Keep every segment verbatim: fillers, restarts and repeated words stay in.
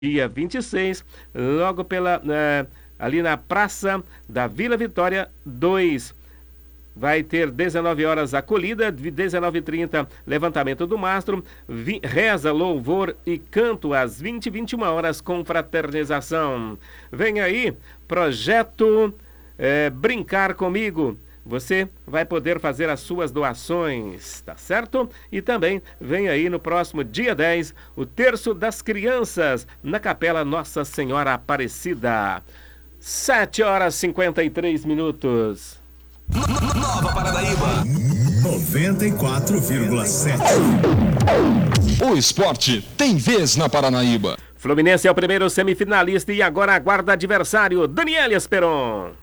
dia vinte e seis, logo pela, eh, ali na Praça da Vila Vitória dois. Vai ter dezenove horas acolhida, dezenove e trinta levantamento do mastro, vi, reza, louvor e canto às vinte e vinte e uma horas com fraternização. Vem aí, projeto é, Brincar Comigo. Você vai poder fazer as suas doações, tá certo? E também vem aí no próximo dia dez, o Terço das Crianças, na Capela Nossa Senhora Aparecida. sete horas e cinquenta e três minutos. Nova Paranaíba noventa e quatro vírgula sete. O esporte tem vez na Paranaíba. Fluminense é o primeiro semifinalista e agora aguarda adversário, Daniel Esperon.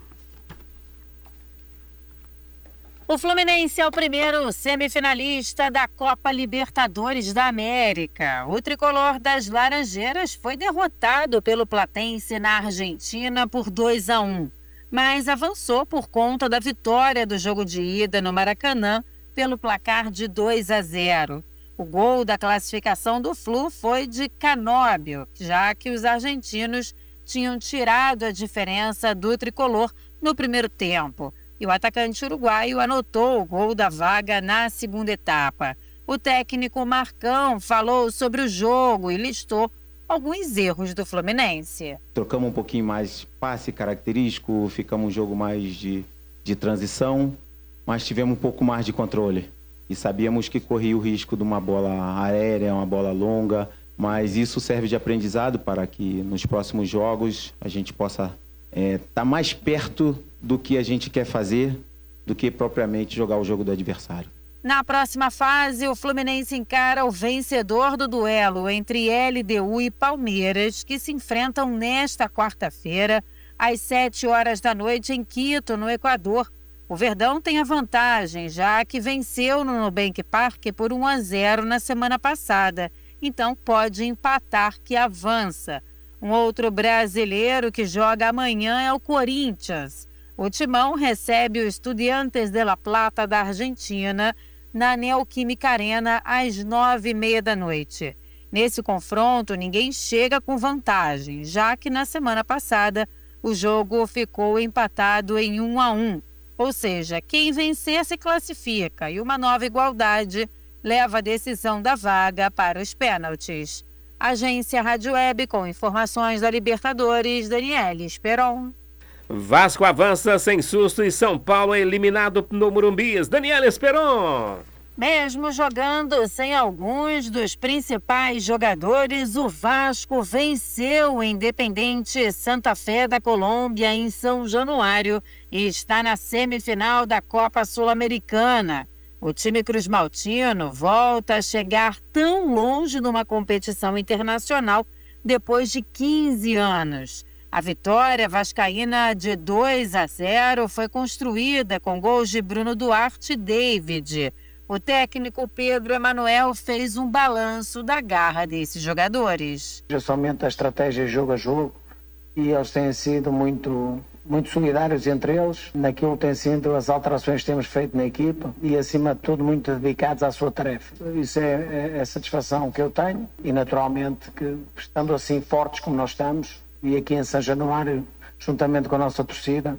O Fluminense é o primeiro semifinalista da Copa Libertadores da América. O tricolor das Laranjeiras foi derrotado pelo Platense na Argentina por dois a um. Mas avançou por conta da vitória do jogo de ida no Maracanã pelo placar de dois a zero. O gol da classificação do Flu foi de Canóbio, já que os argentinos tinham tirado a diferença do tricolor no primeiro tempo. E o atacante uruguaio anotou o gol da vaga na segunda etapa. O técnico Marcão falou sobre o jogo e listou alguns erros do Fluminense. Trocamos um pouquinho mais passe característico, ficamos um jogo mais de, de transição, mas tivemos um pouco mais de controle. E sabíamos que corria o risco de uma bola aérea, uma bola longa, mas isso serve de aprendizado para que nos próximos jogos a gente possa estar é, tá mais perto do que a gente quer fazer do que propriamente jogar o jogo do adversário. Na próxima fase, o Fluminense encara o vencedor do duelo entre L D U e Palmeiras, que se enfrentam nesta quarta-feira, às sete horas da noite, em Quito, no Equador. O Verdão tem a vantagem, já que venceu no Nubank Park por um a zero na semana passada, então pode empatar que avança. Um outro brasileiro que joga amanhã é o Corinthians. O Timão recebe o Estudiantes de La Plata da Argentina na Neoquímica Arena às nove e meia da noite. Nesse confronto, ninguém chega com vantagem, já que na semana passada o jogo ficou empatado em um a um. Ou seja, quem vencer se classifica e uma nova igualdade leva a decisão da vaga para os pênaltis. Agência Rádio Web com informações da Libertadores, Daniele Esperon. Vasco avança sem susto e São Paulo é eliminado no Morumbis. Daniel Esperon. Mesmo jogando sem alguns dos principais jogadores, o Vasco venceu o Independente Santa Fé da Colômbia em São Januário e está na semifinal da Copa Sul-Americana. O time cruzmaltino volta a chegar tão longe numa competição internacional depois de quinze anos. A vitória vascaína de dois a zero foi construída com gols de Bruno Duarte e David. O técnico Pedro Emanuel fez um balanço da garra desses jogadores. Somente a estratégia jogo a jogo e eles têm sido muito, muito solidários entre eles naquilo que têm sido as alterações que temos feito na equipa e acima de tudo muito dedicados à sua tarefa. Isso é, é a satisfação que eu tenho e naturalmente que estando assim fortes como nós estamos e aqui em São Januário, juntamente com a nossa torcida,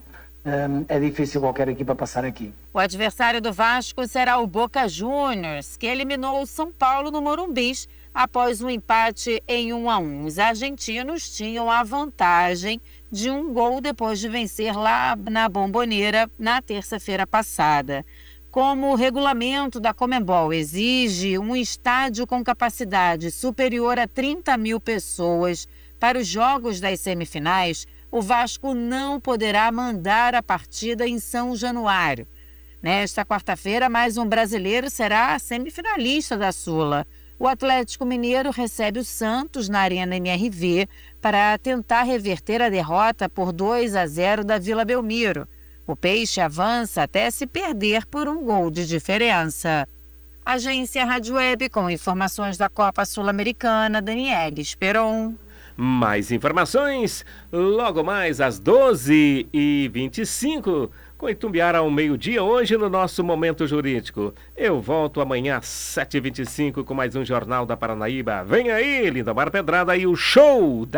é difícil qualquer equipa passar aqui. O adversário do Vasco será o Boca Juniors, que eliminou o São Paulo no Morumbis após um empate em um a um. Os argentinos tinham a vantagem de um gol depois de vencer lá na Bombonera na terça-feira passada. Como o regulamento da Conmebol exige um estádio com capacidade superior a trinta mil pessoas para os jogos das semifinais, o Vasco não poderá mandar a partida em São Januário. Nesta quarta-feira, mais um brasileiro será semifinalista da Sula. O Atlético Mineiro recebe o Santos na Arena M R V para tentar reverter a derrota por dois a zero da Vila Belmiro. O Peixe avança até se perder por um gol de diferença. Agência Rádio Web com informações da Copa Sul-Americana, Daniele Esperon. Mais informações logo mais às doze e vinte e cinco com Itumbiara ao meio-dia, hoje no nosso Momento Jurídico. Eu volto amanhã às sete e vinte e cinco com mais um Jornal da Paranaíba. Vem aí, Lindomar Pedrada, e o show da